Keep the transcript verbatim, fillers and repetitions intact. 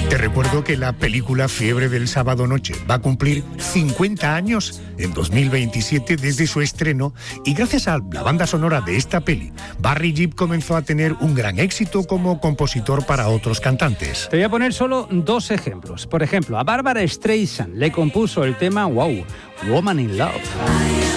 Te recuerdo que la película Fiebre del Sábado Noche va a cumplir cincuenta años en dos mil veintisiete desde su estreno, y gracias a la banda sonora de esta peli, Barry Gibb comenzó a tener un gran éxito como compositor para otros cantantes. Te voy a poner solo dos ejemplos. Por ejemplo, a Barbara Streisand le compuso el tema Wow, Woman in Love.